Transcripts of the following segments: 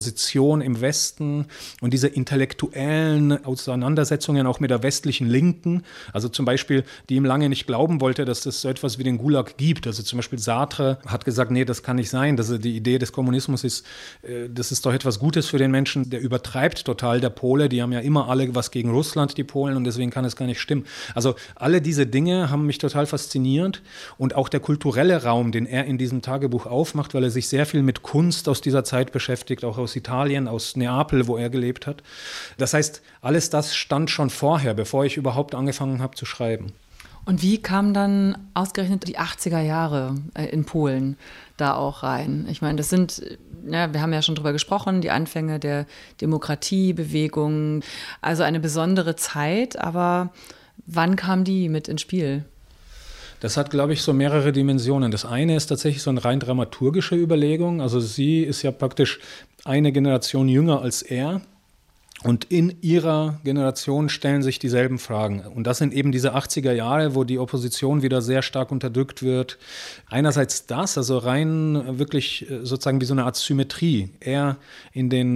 Opposition im Westen und diese intellektuellen Auseinandersetzungen auch mit der westlichen Linken, also zum Beispiel, die ihm lange nicht glauben wollte, dass es so etwas wie den Gulag gibt. Also zum Beispiel Sartre hat gesagt, nee, das kann nicht sein, dass die Idee des Kommunismus ist, das ist doch etwas Gutes für den Menschen, der übertreibt total, der Pole, die haben ja immer alle was gegen Russland, die Polen, und deswegen kann es gar nicht stimmen. Also alle diese Dinge haben mich total fasziniert und auch der kulturelle Raum, den er in diesem Tagebuch aufmacht, weil er sich sehr viel mit Kunst aus dieser Zeit beschäftigt, auch aus Italien, aus Neapel, wo er gelebt hat. Das heißt, alles das stand schon vorher, bevor ich überhaupt angefangen habe zu schreiben. Und wie kamen dann ausgerechnet die 80er Jahre in Polen da auch rein? Ich meine, das sind, ja, wir haben ja schon drüber gesprochen, die Anfänge der Demokratiebewegung, also eine besondere Zeit, aber wann kam die mit ins Spiel? Das hat, glaube ich, so mehrere Dimensionen. Das eine ist tatsächlich so eine rein dramaturgische Überlegung. Also sie ist ja praktisch eine Generation jünger als er. Und in ihrer Generation stellen sich dieselben Fragen. Und das sind eben diese 80er Jahre, wo die Opposition wieder sehr stark unterdrückt wird. Einerseits das, also rein wirklich sozusagen wie so eine Art Symmetrie. Er in den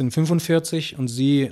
1945 und sie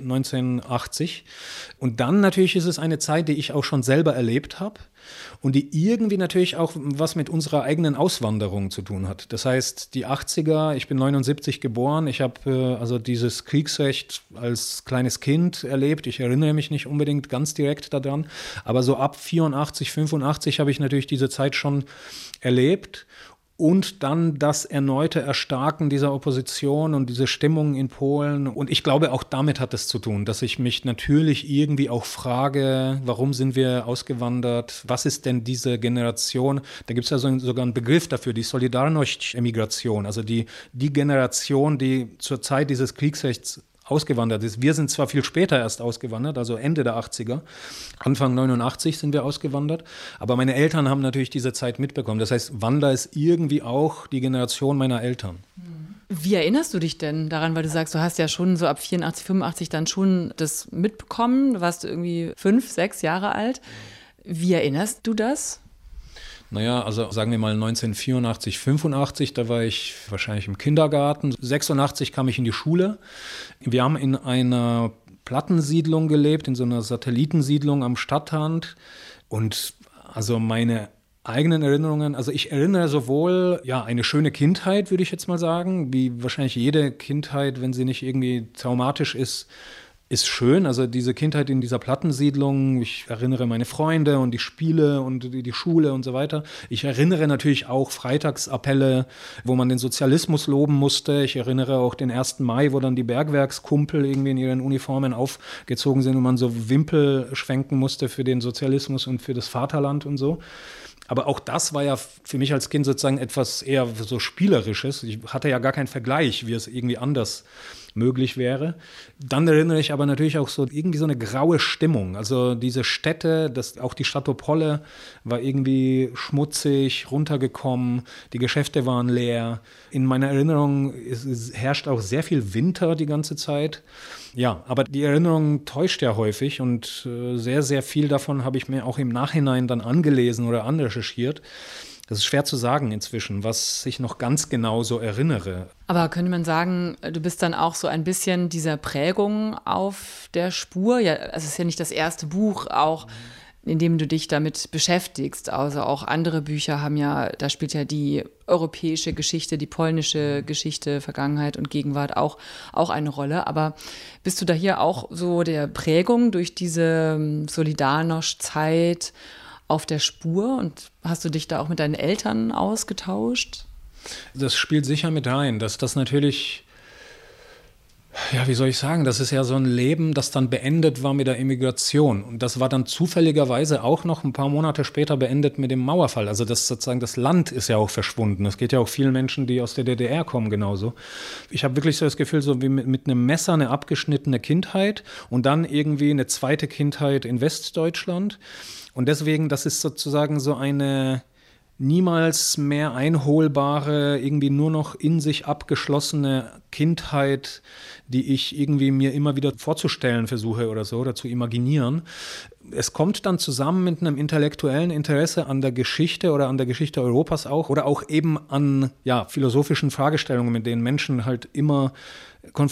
1980. Und dann natürlich ist es eine Zeit, die ich auch schon selber erlebt habe. Und die irgendwie natürlich auch was mit unserer eigenen Auswanderung zu tun hat. Das heißt, die 80er, ich bin 79 geboren, ich habe also dieses Kriegsrecht als kleines Kind erlebt. Ich erinnere mich nicht unbedingt ganz direkt daran, aber so ab 84, 85 habe ich natürlich diese Zeit schon erlebt. Und dann das erneute Erstarken dieser Opposition und diese Stimmung in Polen. Und ich glaube, auch damit hat es zu tun, dass ich mich natürlich irgendwie auch frage, warum sind wir ausgewandert? Was ist denn diese Generation? Da gibt es ja sogar einen Begriff dafür, die Solidarność-Emigration, also die Generation, die zur Zeit dieses Kriegsrechts ausgewandert ist. Wir sind zwar viel später erst ausgewandert, also Ende der 80er, Anfang 89 sind wir ausgewandert, aber meine Eltern haben natürlich diese Zeit mitbekommen. Das heißt, Wander ist irgendwie auch die Generation meiner Eltern. Wie erinnerst du dich denn daran, weil du sagst, du hast ja schon so ab 84, 85 dann schon das mitbekommen, du warst irgendwie 5, 6 Jahre alt. Wie erinnerst du das? Naja, also sagen wir mal 1984, 85, da war ich wahrscheinlich im Kindergarten. 86 kam ich in die Schule. Wir haben in einer Plattensiedlung gelebt, in so einer Satellitensiedlung am Stadtrand. Und also meine eigenen Erinnerungen, also ich erinnere sowohl eine schöne Kindheit, würde ich jetzt mal sagen, wie wahrscheinlich jede Kindheit, wenn sie nicht irgendwie traumatisch ist schön. Also diese Kindheit in dieser Plattensiedlung, ich erinnere meine Freunde und die Spiele und die Schule und so weiter. Ich erinnere natürlich auch Freitagsappelle, wo man den Sozialismus loben musste. Ich erinnere auch den 1. Mai, wo dann die Bergwerkskumpel irgendwie in ihren Uniformen aufgezogen sind und man so Wimpel schwenken musste für den Sozialismus und für das Vaterland und so. Aber auch das war ja für mich als Kind sozusagen etwas eher so Spielerisches. Ich hatte ja gar keinen Vergleich, wie es irgendwie anders möglich wäre. Dann erinnere ich aber natürlich auch so irgendwie so eine graue Stimmung. Also diese Städte, auch die Stadt Opole war irgendwie schmutzig, runtergekommen, die Geschäfte waren leer. In meiner Erinnerung es herrscht auch sehr viel Winter die ganze Zeit. Ja, aber die Erinnerung täuscht ja häufig und sehr, sehr viel davon habe ich mir auch im Nachhinein dann angelesen oder anrecherchiert. Das ist schwer zu sagen inzwischen, was ich noch ganz genau so erinnere. Aber könnte man sagen, du bist dann auch so ein bisschen dieser Prägung auf der Spur? Ja, es ist ja nicht das erste Buch, auch in dem du dich damit beschäftigst. Also auch andere Bücher haben ja, da spielt ja die europäische Geschichte, die polnische Geschichte, Vergangenheit und Gegenwart auch eine Rolle. Aber bist du da hier auch so der Prägung durch diese Solidarność-Zeit auf der Spur und hast du dich da auch mit deinen Eltern ausgetauscht? Das spielt sicher mit rein, dass das natürlich, ja, wie soll ich sagen, das ist ja so ein Leben, das dann beendet war mit der Emigration. Und das war dann zufälligerweise auch noch ein paar Monate später beendet mit dem Mauerfall. Also das sozusagen, das Land ist ja auch verschwunden. Das geht ja auch vielen Menschen, die aus der DDR kommen, genauso. Ich habe wirklich so das Gefühl, so wie mit einem Messer eine abgeschnittene Kindheit und dann irgendwie eine zweite Kindheit in Westdeutschland. Und deswegen, das ist sozusagen so eine niemals mehr einholbare, irgendwie nur noch in sich abgeschlossene Kindheit, die ich irgendwie mir immer wieder vorzustellen versuche oder so, oder zu imaginieren. Es kommt dann zusammen mit einem intellektuellen Interesse an der Geschichte oder an der Geschichte Europas auch oder auch eben an philosophischen Fragestellungen, mit denen Menschen halt immer konfrontiert